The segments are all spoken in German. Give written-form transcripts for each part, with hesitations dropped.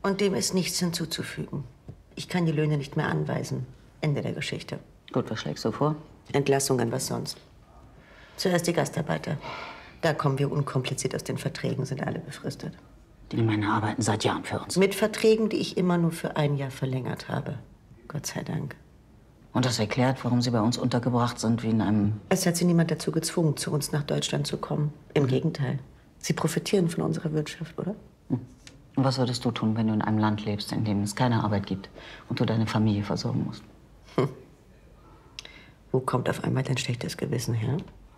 Und dem ist nichts hinzuzufügen. Ich kann die Löhne nicht mehr anweisen. Ende der Geschichte. Gut, was schlägst du vor? Entlassungen, was sonst? Zuerst die Gastarbeiter. Da kommen wir unkompliziert aus den Verträgen, sind alle befristet. Die Männer arbeiten seit Jahren für uns. Mit Verträgen, die ich immer nur für ein Jahr verlängert habe. Gott sei Dank. Und das erklärt, warum sie bei uns untergebracht sind, wie in einem... Es hat sie niemand dazu gezwungen, zu uns nach Deutschland zu kommen. Im Gegenteil. Sie profitieren von unserer Wirtschaft, oder? Und was würdest du tun, wenn du in einem Land lebst, in dem es keine Arbeit gibt und du deine Familie versorgen musst? Wo kommt auf einmal dein schlechtes Gewissen her?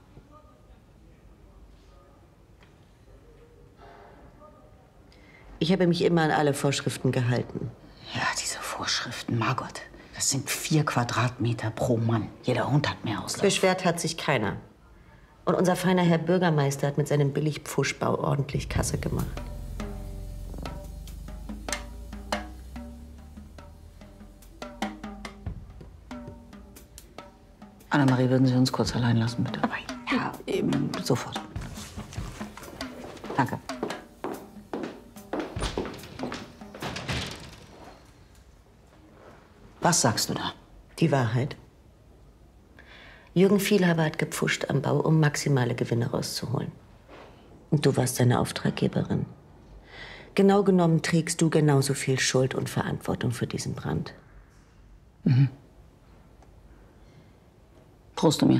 Ich habe mich immer an alle Vorschriften gehalten. Ja, diese Vorschriften, Margot. Das sind 4 Quadratmeter pro Mann. Jeder Hund hat mehr Auslauf. Beschwert hat sich keiner. Und unser feiner Herr Bürgermeister hat mit seinem Billigpfuschbau ordentlich Kasse gemacht. Annemarie, würden Sie uns kurz allein lassen, bitte? Aber ja, eben sofort. Danke. Was sagst du da? Die Wahrheit. Jürgen Vielhaber hat gepfuscht am Bau, um maximale Gewinne rauszuholen. Und du warst seine Auftraggeberin. Genau genommen trägst du genauso viel Schuld und Verantwortung für diesen Brand. Mhm. Prost du mir.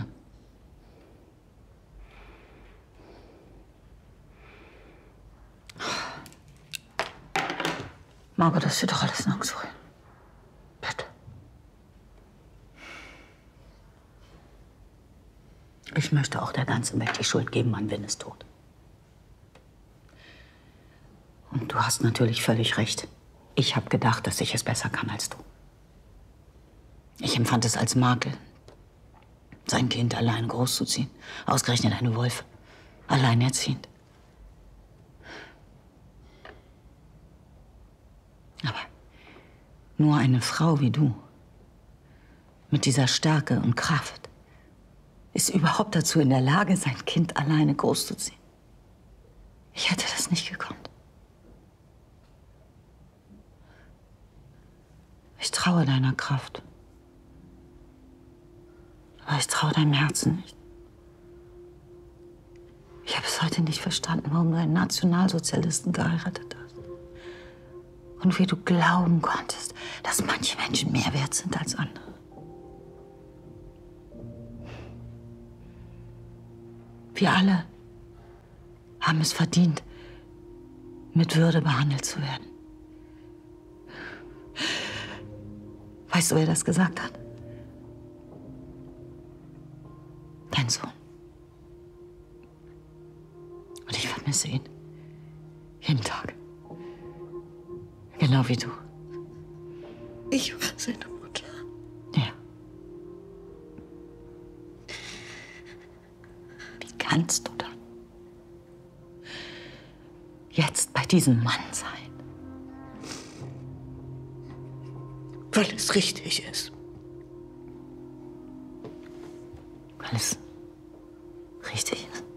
Margot, das steht doch alles nirgends wohl. Bitte. Ich möchte auch der ganzen Welt die Schuld geben an Winnes Tod. Und du hast natürlich völlig recht. Ich habe gedacht, dass ich es besser kann als du. Ich empfand es als Makel, sein Kind allein großzuziehen. Ausgerechnet eine Wolf. Alleinerziehend. Aber nur eine Frau wie du, mit dieser Stärke und Kraft, ist überhaupt dazu in der Lage, sein Kind alleine großzuziehen. Ich hätte das nicht gekonnt. Ich traue deiner Kraft. Aber ich traue deinem Herzen nicht. Ich habe es heute nicht verstanden, warum du einen Nationalsozialisten geheiratet hast. Und wie du glauben konntest, dass manche Menschen mehr wert sind als andere. Wir alle haben es verdient, mit Würde behandelt zu werden. Weißt du, wer das gesagt hat? Dein Sohn. Und ich vermisse ihn. Jeden Tag. Genau wie du. Ich war seine Mutter. Ja. Wie kannst du dann jetzt bei diesem Mann sein? Weil es richtig ist. Weil es richtig ist.